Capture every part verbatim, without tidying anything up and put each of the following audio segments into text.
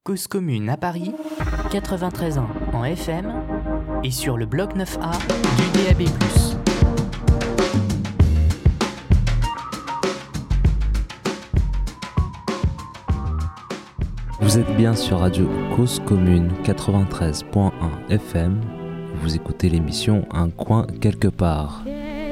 Cause commune à Paris, quatre-vingt-treize ans en F M et sur le bloc neuf A du D A B plus. Vous êtes bien sur Radio Cause Commune quatre-vingt-treize point un F M. Vous écoutez l'émission Un coin quelque part.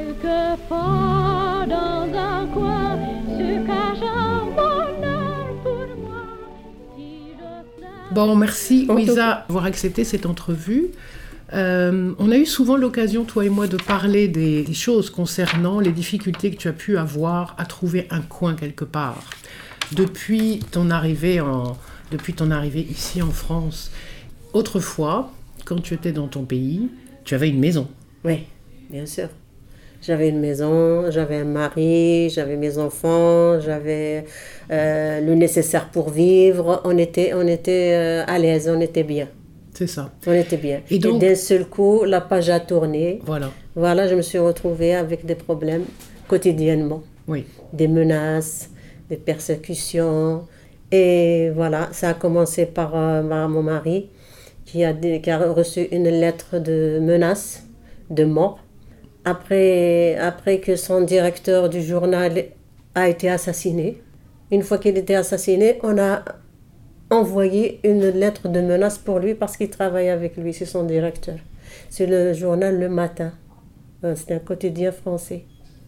Quelquefois dans un coin se cache un bonheur pour moi. Si je... Bon, merci Ouiza d'avoir accepté cette entrevue. Euh, on a eu souvent l'occasion, toi et moi, de parler des, des choses concernant les difficultés que tu as pu avoir à trouver un coin quelque part. Depuis ton arrivée, en, depuis ton arrivée ici en France, autrefois, quand tu étais dans ton pays, tu avais une maison. Oui, bien sûr. J'avais une maison, j'avais un mari, j'avais mes enfants, j'avais euh, le nécessaire pour vivre. On était, on était euh, à l'aise, on était bien. C'est ça. On était bien. Et donc, Et d'un seul coup, la page a tourné. Voilà. Voilà, je me suis retrouvée avec des problèmes quotidiennement. Oui. Des menaces, des persécutions. Et voilà, ça a commencé par euh, mon mari qui a, qui a reçu une lettre de menace de mort. Après, après que son directeur du journal a été assassiné. Une fois qu'il était assassiné, on a envoyé une lettre de menace pour lui parce qu'il travaille avec lui, c'est son directeur. C'est le journal Le Matin. C'est un quotidien français.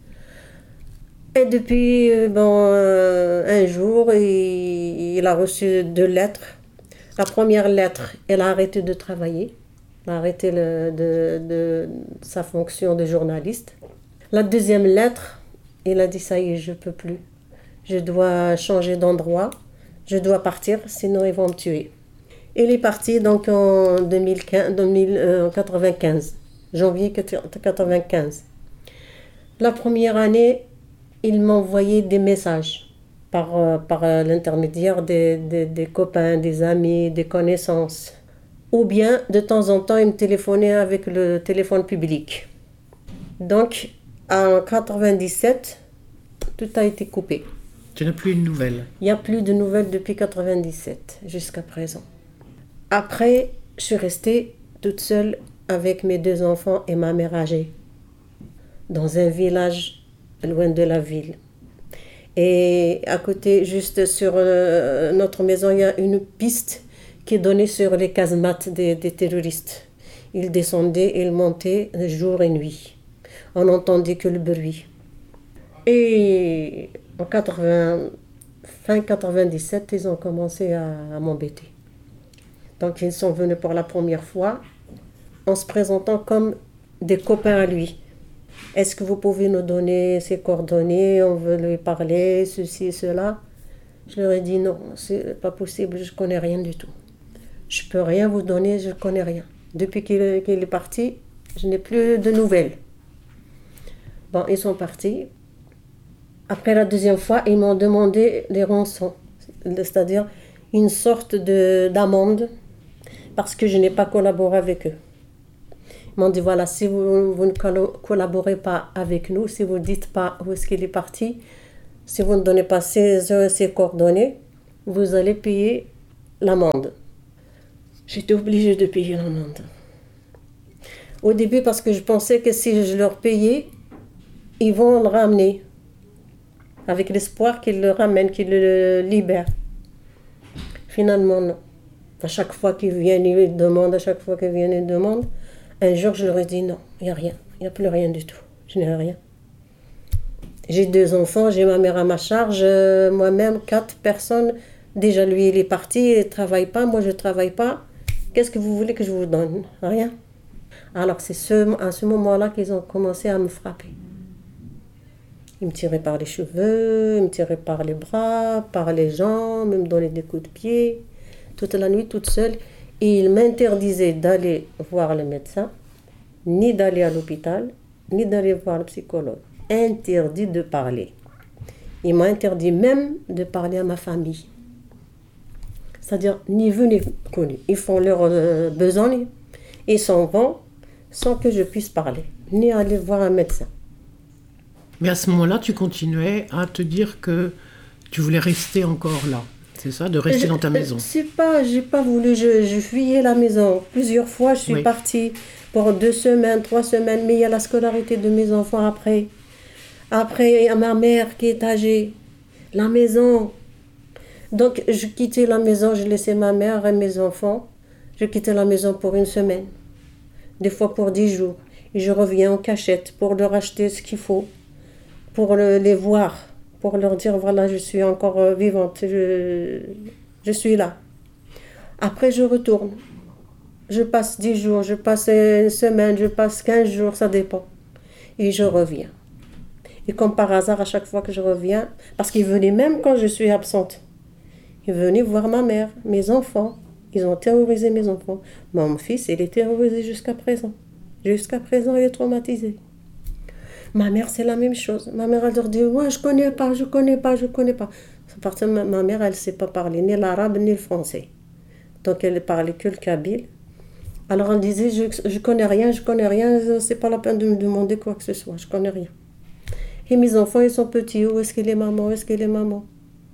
Et depuis bon, un jour, il, il a reçu deux lettres. La première lettre, elle a arrêté de travailler. Elle a arrêté le, de, de sa fonction de journaliste. La deuxième lettre, il a dit ça y est, je ne peux plus. Je dois changer d'endroit. Je dois partir, sinon ils vont me tuer. Il est parti donc en deux mille quinze, deux mille quatre-vingt-quinze, janvier quatre-vingt-quinze. La première année, il m'envoyait des messages par, par l'intermédiaire des, des, des copains, des amis, des connaissances. Ou bien, de temps en temps, il me téléphonait avec le téléphone public. Donc, en quatre-vingt-dix-sept, tout a été coupé. Tu n'as plus une nouvelle. Il n'y a plus de nouvelles depuis quatre-vingt-dix-sept, jusqu'à présent. Après, je suis restée toute seule avec mes deux enfants et ma mère âgée, dans un village loin de la ville. Et à côté, juste sur euh, notre maison, il y a une piste qui donnait sur les casemates des, des terroristes. Ils descendaient, ils montaient jour et nuit. On n'entendait que le bruit. Et en quatre-vingts, fin quatre-vingt-dix-sept, ils ont commencé à, à m'embêter. Donc ils sont venus pour la première fois en se présentant comme des copains à lui. Est-ce que vous pouvez nous donner ses coordonnées? On veut lui parler, ceci, cela. Je leur ai dit non, c'est pas possible, je connais rien du tout. Je peux rien vous donner, je connais rien. Depuis qu'il est, qu'il est parti, je n'ai plus de nouvelles. Bon, ils sont partis. Après la deuxième fois, ils m'ont demandé les rançons, c'est-à-dire une sorte de, d'amende, parce que je n'ai pas collaboré avec eux. Ils m'ont dit, voilà, si vous, vous ne collaborez pas avec nous, si vous ne dites pas où est-ce qu'il est parti, si vous ne donnez pas ses, ses coordonnées, vous allez payer l'amende. J'étais obligée de payer l'amende. Au début, parce que je pensais que si je leur payais, ils vont le ramener. Avec l'espoir qu'ils le ramènent, qu'ils le libèrent. Finalement, non. À chaque fois qu'ils viennent, ils demandent, à chaque fois qu'ils viennent, ils demandent. Un jour, je leur ai dit non, il n'y a rien, il n'y a plus rien du tout. Je n'ai rien. J'ai deux enfants, j'ai ma mère à ma charge, euh, moi-même, quatre personnes. Déjà, lui, il est parti, il ne travaille pas, moi, je ne travaille pas. Qu'est-ce que vous voulez que je vous donne? Rien. Alors, c'est ce, à ce moment-là qu'ils ont commencé à me frapper. Ils me tiraient par les cheveux, ils me tiraient par les bras, par les jambes, ils me donnaient des coups de pied, toute la nuit, toute seule. Et ils m'interdisaient d'aller voir le médecin, ni d'aller à l'hôpital, ni d'aller voir le psychologue. Interdit de parler. Ils m'ont interdit même de parler à ma famille. C'est-à-dire, ni vu ni connu. Ils font leurs euh, besoins, ils s'en vont sans que je puisse parler, ni aller voir un médecin. Mais à ce moment-là, tu continuais à te dire que tu voulais rester encore là. c'est ça, de rester Je- dans ta maison. C'est pas, j'ai pas voulu, je, je fuyais la maison. Plusieurs fois, je suis Oui. partie pour deux semaines, trois semaines, mais il y a la scolarité de mes enfants après. Après, il y a ma mère qui est âgée. La maison. Donc, je quittais la maison, je laissais ma mère et mes enfants. Je quittais la maison pour une semaine, des fois pour dix jours. Et je reviens en cachette pour leur acheter ce qu'il faut, pour le- les voir, pour leur dire, voilà, je suis encore euh, vivante, je, je suis là. Après, je retourne. Je passe dix jours, je passe une semaine, je passe quinze jours, ça dépend. Et je reviens. Et comme par hasard, à chaque fois que je reviens, parce qu'ils venaient même quand je suis absente, ils venaient voir ma mère, mes enfants. Ils ont terrorisé mes enfants. Mon fils, il est terrorisé jusqu'à présent. Jusqu'à présent, il est traumatisé. Ma mère, c'est la même chose. Ma mère, elle leur dit, ouais, je connais pas, je connais pas, je connais pas. Parce que ma, ma mère, elle ne sait pas parler ni l'arabe ni le français. Donc, elle parlait que le kabyle. Alors, elle disait, je, je connais rien, je connais rien, c'est pas la peine de me demander quoi que ce soit, je connais rien. Et mes enfants, ils sont petits, où est-ce qu'il est maman, où est-ce qu'il est maman?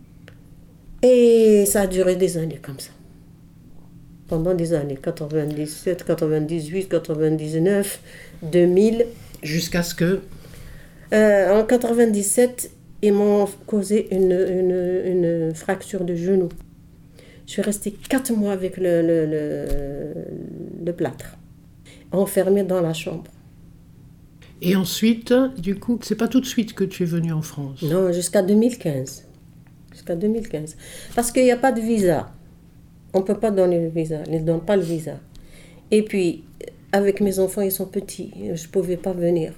Et ça a duré des années comme ça. Pendant des années, quatre-vingt-dix-sept, quatre-vingt-dix-huit, quatre-vingt-dix-neuf, deux mille. Jusqu'à ce que... Euh, en quatre-vingt-dix-sept, ils m'ont causé une, une, une fracture de genou. Je suis restée quatre mois avec le, le, le, le plâtre, enfermée dans la chambre. Et ensuite, du coup, c'est pas tout de suite que tu es venue en France. Non, jusqu'à deux mille quinze. Jusqu'à deux mille quinze. Parce qu'il n'y a pas de visa. On ne peut pas donner le visa. Ils ne donnent pas le visa. Et puis, avec mes enfants, ils sont petits. Je ne pouvais pas venir.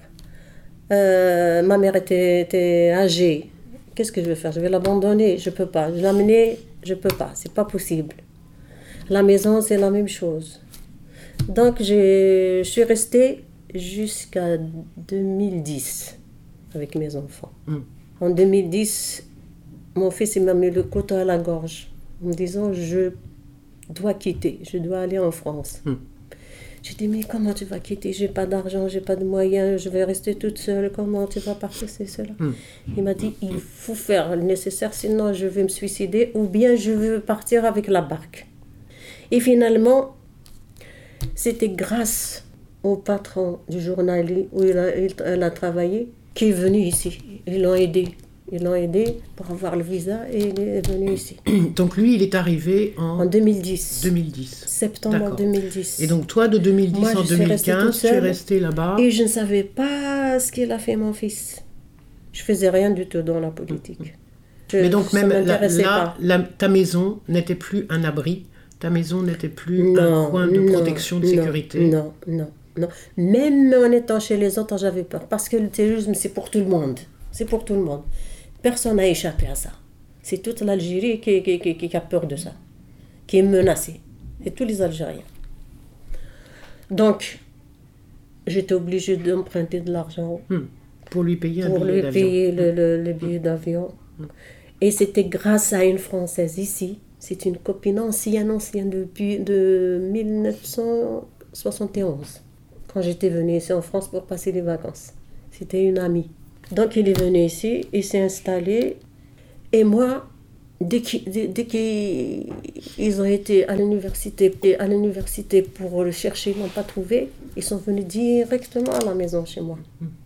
Euh, ma mère était, était âgée. Qu'est-ce que je vais faire? Je vais l'abandonner? Je ne peux pas. Je l'amener? Je ne peux pas. Ce n'est pas possible. La maison, c'est la même chose. Donc, j'ai- je suis restée jusqu'à deux mille dix avec mes enfants. Mm. En deux mille dix, mon fils il m'a mis le couteau à la gorge en me disant je dois quitter, je dois aller en France. Mm. J'ai dit mais comment tu vas quitter? J'ai pas d'argent, j'ai pas de moyens, je vais rester toute seule. Comment tu vas partir? C'est cela. Mm. Il m'a dit il faut faire le nécessaire, sinon je vais me suicider ou bien je veux partir avec la barque. Et finalement, c'était grâce au patron du journal où il a, il- elle a travaillé qui est venu ici. Ils l'ont aidé. Ils l'ont aidé pour avoir le visa et il est venu ici. Donc lui, il est arrivé en, En deux mille dix. deux mille dix. Septembre D'accord. deux mille dix. Et donc toi, de deux mille dix Moi, en je suis restée deux mille quinze, toute tu es seule. resté là-bas. Et je ne savais pas ce qu'il a fait mon fils. Je faisais rien du tout dans la politique. Je- Mais donc ça même là, m'intéressait là, pas. la- ta maison n'était plus un abri, ta maison n'était plus Non, un coin de non, protection, de non, sécurité. Non, non, non. Même en étant chez les autres, j'avais peur. Parce que le terrorisme, c'est pour tout le monde. C'est pour tout le monde. Personne n'a échappé à ça. C'est toute l'Algérie qui, qui, qui, qui a peur de ça, qui est menacée. C'est tous les Algériens. Donc, j'étais obligée d'emprunter de l'argent Hmm. Pour lui payer un pour billet lui d'avion. payer le, le, le billet d'avion. Et c'était grâce à une Française ici. C'est une copine ancienne, ancienne depuis de mille neuf cent soixante et onze. Quand j'étais venue ici en France pour passer les vacances. C'était une amie. Donc il est venu ici, il s'est installé. Et moi, dès qu'ils dès, dès qu'ils ont été à l'université, à l'université pour le chercher, ils ne l'ont pas trouvé, ils sont venus directement à la maison chez moi.